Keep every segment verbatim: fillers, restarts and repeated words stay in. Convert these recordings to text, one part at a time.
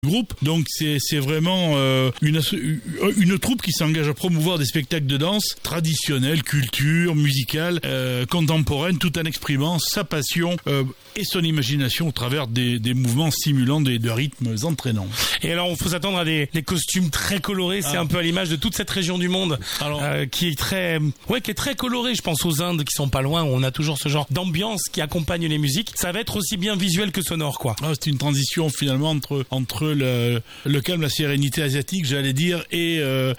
groupe. Donc c'est c'est vraiment euh, une une troupe qui s'engage à promouvoir des spectacles de danse traditionnels, culture, musicale, euh, contemporaine, tout en exprimant sa passion euh, et son imagination au travers des, des mouvements stimulants, des de rythmes entraînants. Et alors on faut s'attendre à des, des costumes très colorés, c'est ah. un peu à l'image de toute cette région du monde alors, euh, qui est très ouais qui est très colorée. Je pense aux Indes qui sont pas loin où on a toujours ce genre d'ambiance qui accompagne les musiques. Ça va être aussi bien visuel que sonore quoi. Ah, c'est une transition finalement entre entre le, le calme, la sérénité asiatique, j'allais dire, et euh,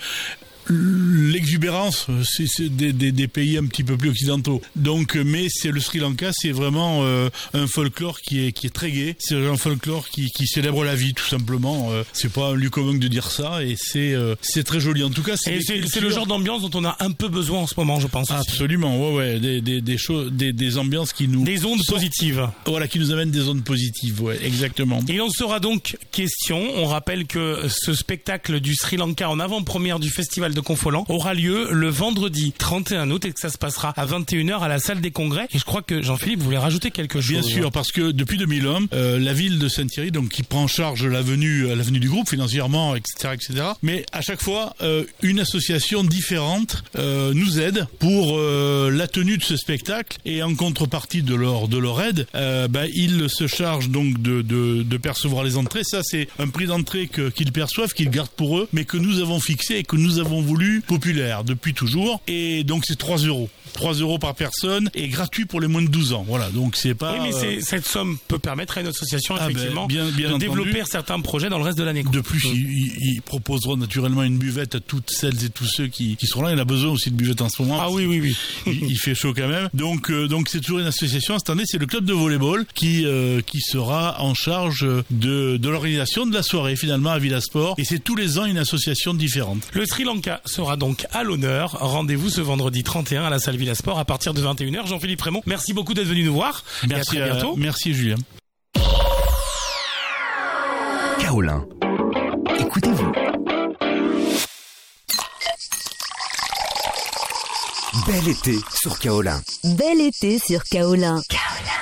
l'exubérance c'est, c'est des, des, des pays un petit peu plus occidentaux. Donc, mais c'est le Sri Lanka, c'est vraiment euh, un folklore qui est qui est très gai. C'est un folklore qui qui célèbre la vie tout simplement. Euh, c'est pas un lieu commun de dire ça et c'est euh, c'est très joli. En tout cas, c'est et c'est, c'est le genre d'ambiance dont on a un peu besoin en ce moment, je pense. Absolument, ouais ouais, des des des choses, des des ambiances qui nous des ondes sont, positives. Voilà, qui nous amènent des ondes positives, ouais, exactement. Et on sera donc question. On rappelle que ce spectacle du Sri Lanka en avant-première du festival de Confolens aura lieu le vendredi trente et un août et que ça se passera à vingt et une heures à la salle des congrès. Et je crois que Jean-Philippe voulait rajouter quelque chose. Bien sûr, parce que depuis deux mille un, euh, la ville de Saint-Thierry, donc qui prend en charge l'avenue, l'avenue du groupe financièrement, et cetera, et cetera. Mais à chaque fois, euh, une association différente euh, nous aide pour euh, la tenue de ce spectacle et en contrepartie de leur de leur aide, euh, bah, ils se chargent donc de, de de percevoir les entrées. Ça, c'est un prix d'entrée que qu'ils perçoivent, qu'ils gardent pour eux, mais que nous avons fixé et que nous avons voulu populaire depuis toujours. Et donc c'est trois euros. trois euros par personne et gratuit pour les moins de douze ans. Voilà, donc c'est pas... Oui, mais c'est, euh... cette somme peut permettre à une association, ah effectivement, ben, bien, bien de entendu. développer certains projets dans le reste de l'année. De plus, mmh. ils, ils proposeront naturellement une buvette à toutes celles et tous ceux qui, qui seront là. Il a besoin aussi de buvette en ce moment. Ah oui, oui, oui. il, il fait chaud quand même. Donc, euh, donc c'est toujours une association. Cette année, c'est le club de volleyball qui, euh, qui sera en charge de, de l'organisation de la soirée, finalement, à Villasport. Et c'est tous les ans une association différente. Le Sri Lanka sera donc à l'honneur. Rendez-vous ce vendredi trente et un à la salle Villasport à partir de vingt et une heures. Jean-Philippe Raymond, merci beaucoup d'être venu nous voir. Merci, et à très bientôt. Euh, merci Julien. Kaolin. Écoutez-vous. Bel été sur Kaolin. Bel été sur Kaolin. Kaolin.